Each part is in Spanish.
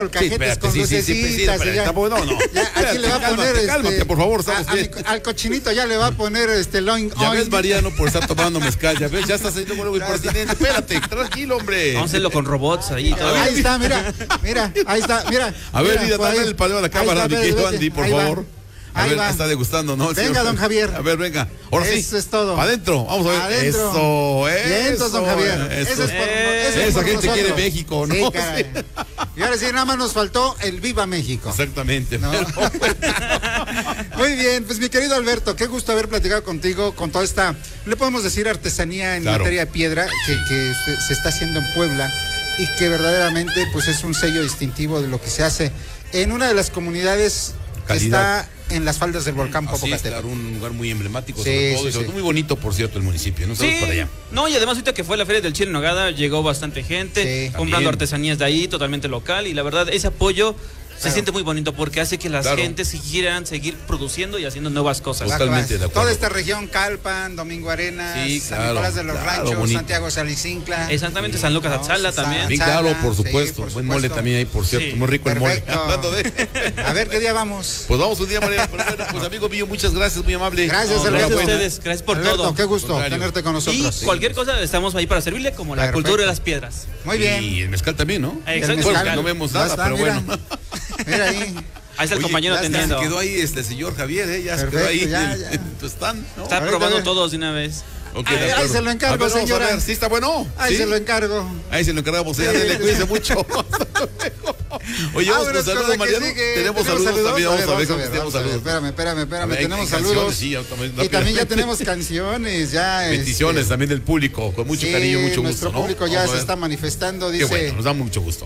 cajetes con lucecitas. Aquí le va a poner cálmate, por favor, al cochinito ya le va a poner loin. Ya ves, Mariano, por estar tomando mezcal, ya ves, ya estás haciendo algo impertinente. Espérate, tranquilo, hombre. Vamos a hacerlo con robots ahí. Ahí está, mira, ahí está, mira. A ver, Lida, dale el paleo a la cámara, mi querido Andy, por favor. A ver, está degustando, ¿no? Venga, don Javier. A ver, venga. Ahora sí. Eso es todo. Adentro, vamos a ver. Adentro. Eso, don Javier. Eso es por esa gente quiere México, ¿no? Sí, caray. Y ahora sí, nada más nos faltó el Viva México. Exactamente. ¿No? Muy bien, pues mi querido Alberto, qué gusto haber platicado contigo con toda esta, le podemos decir, artesanía en materia de piedra que se está haciendo en Puebla y que verdaderamente pues es un sello distintivo de lo que se hace en una de las comunidades que está en las faldas del volcán Popocatépetl. Claro, un lugar muy emblemático, sobre todo, y sobre todo muy bonito, por cierto, el municipio, ¿no? Saludos para allá. No, y además ahorita que fue la Feria del Chile en Nogada, llegó bastante gente, comprando artesanías de ahí, totalmente local, y la verdad, ese apoyo se siente muy bonito porque hace que las gentes quieran seguir produciendo y haciendo nuevas cosas. Totalmente de acuerdo. Toda esta región, Calpan, Domingo Arenas, San Nicolás de los Ranchos, bonito. Santiago Salicincla. Exactamente, San Lucas Atzala también. Sí, claro, por supuesto. Buen mole también ahí, por cierto. Muy rico el mole. A ver, ¿qué día vamos? Pues vamos un día, María. Pues amigo mío, muchas gracias, muy amable. Gracias, gracias a ustedes, gracias por todo. Qué gusto tenerte con nosotros. Y cualquier cosa estamos ahí para servirle, como la cultura de las piedras. Muy bien. Y el mezcal también, ¿no? Exacto. No vemos nada, pero bueno. Mira ahí. Ahí está el compañero atendiendo. Se quedó ahí el señor Javier, ya se quedó ahí en tu stand, ¿no? Está probando todos de una vez. Okay, ahí se lo encargo, señora. ¿Sí está bueno? Ahí se lo encargo. Ahí se lo encargamos. Cuídense mucho. Oye, vamos con saludos, Mariano. Tenemos saludos también. Vamos a ver si tenemos saludos. Espérame. Tenemos saludos. Y también ya tenemos canciones. Peticiones también del público. Con mucho cariño, mucho gusto. Nuestro público ya se está manifestando. Dice. Qué bueno, nos da mucho gusto.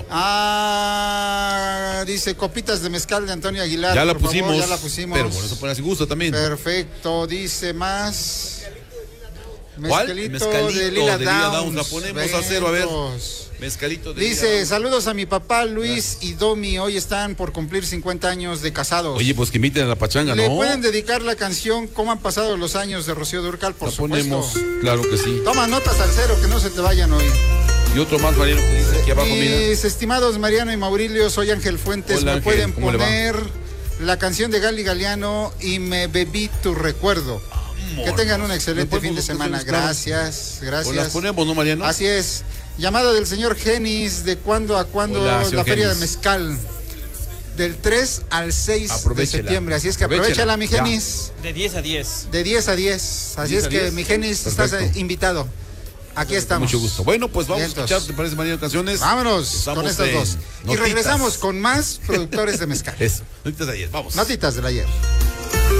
Dice copitas de mezcal de Antonio Aguilar. Ya la pusimos. Pero bueno, eso pone así gusto también. Perfecto. Dice más. Mezcalito de Lila Downs. La ponemos a cero, a ver. Mezcalito de Dice, Lila Downs. saludos a mi papá Luis y Domi, hoy están por cumplir 50 años de casados. Oye, pues que inviten a la pachanga, ¿no? ¿Le pueden dedicar la canción Cómo han pasado los años de Rocío Dúrcal? Por supuesto. Ponemos, claro que sí. Toma notas al cero, que no se te vayan hoy. Y otro más, Mariano, que dice aquí abajo, mira. Mis estimados Mariano y Maurilio, soy Ángel Fuentes. Hola, ¿me Ángel, pueden ¿cómo le va? poner la canción de Gali Galeano y Me bebí tu recuerdo? Que tengan un excelente fin de semana. Gracias. Pues las ponemos, ¿no, Mariano? Así es. Llamada del señor Genis, ¿de cuándo a cuándo la feria de mezcal? Del 3 al 6 de septiembre. Así es que aprovechala, mi Genis. De 10 a 10. De 10 a 10. Así es que, mi Genis, estás invitado. Aquí estamos. Mucho gusto. Bueno, pues vamos a escuchar, ¿te parece, Mariano, canciones? Vámonos con estas dos. Y regresamos con más productores de mezcal. Eso. Notitas de ayer, vamos. Notitas del ayer.